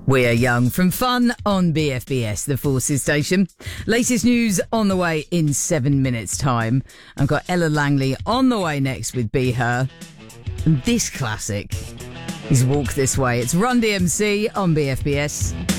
We are young from Fun on BFBS, the Forces station. Latest news on the way in 7 minutes' time. I've got Ella Langley on the way next with Be Her. And this classic is Walk This Way. It's Run DMC on BFBS.